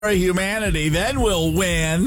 humanity, then we'll win.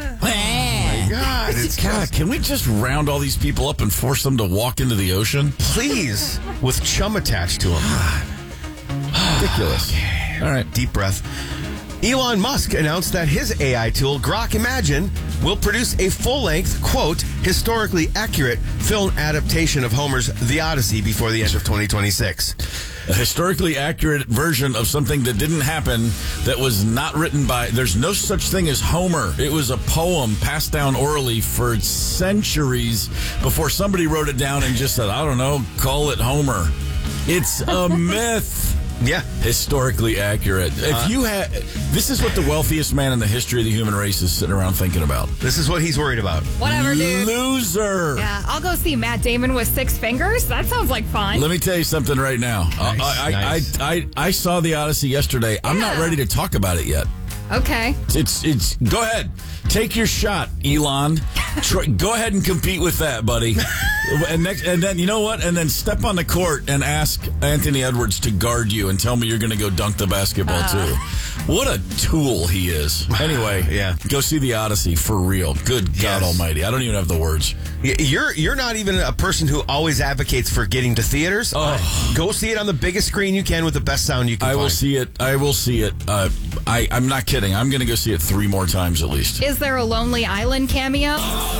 God, can we just round all these people up and force them to walk into the ocean? Please, with chum attached to them. Ridiculous. All right. Deep breath. Elon Musk announced that his AI tool, Grok Imagine, will produce a full-length, quote, historically accurate film adaptation of Homer's The Odyssey before the end of 2026. A historically accurate version of something that didn't happen, that was not written by... There's no such thing as Homer. It was a poem passed down orally for centuries before somebody wrote it down and just said, I don't know, call it Homer. It's a myth. Yeah. Historically accurate. If you had... This is what the wealthiest man in the history of the human race is sitting around thinking about. This is what he's worried about. Whatever, dude. Loser. Yeah, I'll go see Matt Damon with 6 fingers. That sounds like fun. Let me tell you something right now. Nice. I saw The Odyssey yesterday. I'm not ready to talk about it yet. Okay. It's go ahead. Take your shot, Elon. Go ahead and compete with that, buddy. And then you know what? And then step on the court and ask Anthony Edwards to guard you and tell me you're going to go dunk the basketball too. What a tool he is. Anyway, yeah. Go see The Odyssey for real. Good God Almighty. I don't even have the words. You're not even a person who always advocates for getting to theaters. Go see it on the biggest screen you can with the best sound you can find. I will see it. I'm not kidding. I'm going to go see it 3 more times at least. Is there a Lonely Island cameo?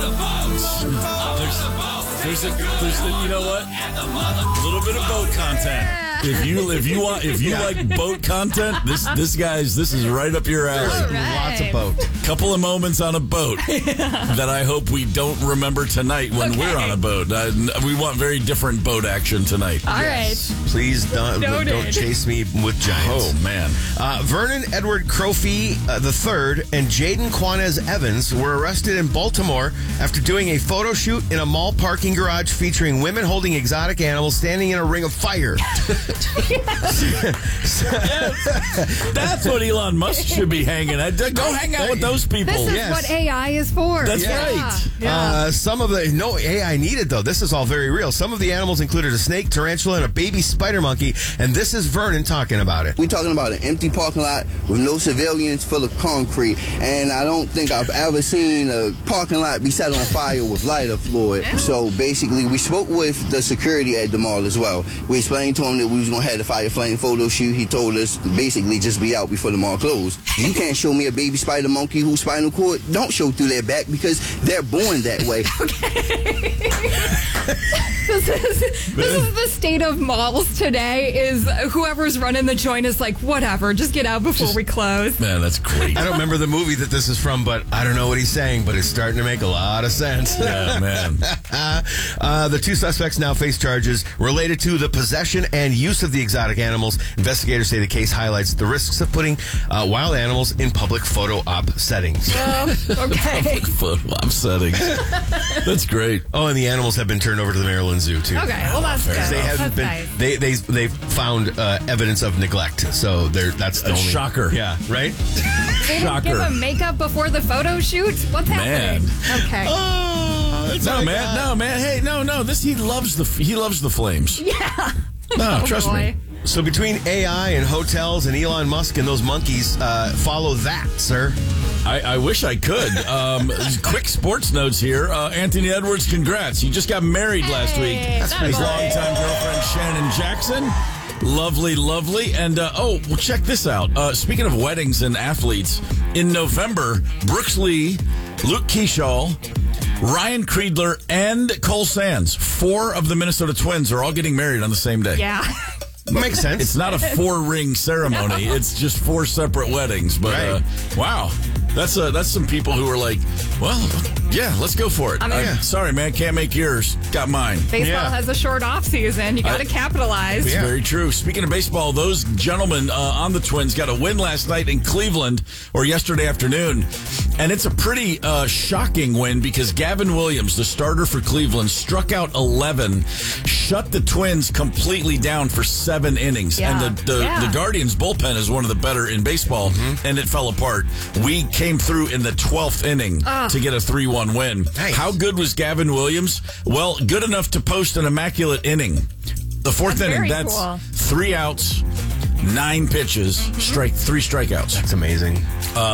There's you know what? A little bit of boat content. If you like boat content, this is right up your alley. Lots of boat. Couple of moments on a boat that I hope we don't remember tonight when we're on a boat. We want very different boat action tonight. All right. Please don't chase me with giants. Oh man. Vernon Edward Crofey III and Jaden Quanez Evans were arrested in Baltimore after doing a photo shoot in a mall parking garage featuring women holding exotic animals standing in a ring of fire. That's what Elon Musk should be hanging at. Go hang out with those people. This is what AI is for. That's right. Yeah. Some of the no AI needed though. This is all very real. Some of the animals included a snake, tarantula, and a baby spider monkey. And this is Vernon talking about it. We're talking about an empty parking lot with no civilians, full of concrete. And I don't think I've ever seen a parking lot be set on fire with lighter fluid. So basically, we spoke with the security at the mall as well. We explained to him that we was going to have the fire flame photo shoot. He told us to basically just be out before the mall closed. You can't show me a baby spider monkey whose spinal cord don't show through their back because they're born that way. This is the state of malls today. Is whoever's running the joint is like, whatever, just get out before we close. Man, that's great. I don't remember the movie that this is from, but I don't know what he's saying, but it's starting to make a lot of sense. Yeah, man. The 2 suspects now face charges related to the possession and use of the exotic animals. Investigators say the case highlights the risks of putting wild animals in public photo op settings. Okay. Public photo op settings. That's great. Oh, and the animals have been turned over to the Maryland Zoo, too. Okay, well, that's good. They haven't That's been. nice. They found evidence of neglect, so that's the only shocker. Yeah, right. They didn't give him makeup before the photo shoot? What's happening? Okay. No, man. Hey, no. He loves the flames. Yeah. No, trust me. So between AI and hotels and Elon Musk and those monkeys, follow that, sir. I wish I could. Quick sports notes here. Anthony Edwards, congrats. He just got married last week. That's His longtime girlfriend, Shannon Jackson. Lovely. And, check this out. Speaking of weddings and athletes, in November, Brooks Lee, Luke Keeshaw, Ryan Creedler, and Cole Sands, 4 of the Minnesota Twins, are all getting married on the same day. Yeah. Makes sense. It's not a 4-ring ceremony. No. It's just 4 separate weddings. But wow, that's some people who are like, well, yeah, let's go for it. Sorry, man, can't make yours. Got mine. Baseball has a short off season. You got to capitalize. It's very true. Speaking of baseball, those gentlemen on the Twins got a win last night in Cleveland, or yesterday afternoon. And it's a pretty shocking win because Gavin Williams, the starter for Cleveland, struck out 11, shut the Twins completely down for 7 innings. Yeah. And the Guardians bullpen is one of the better in baseball, and it fell apart. We came through in the 12th inning to get a 3-1 win. Nice. How good was Gavin Williams? Well, good enough to post an immaculate inning. The 4th inning, that's cool. 3 outs. 9 pitches, 3 strikeouts. That's amazing.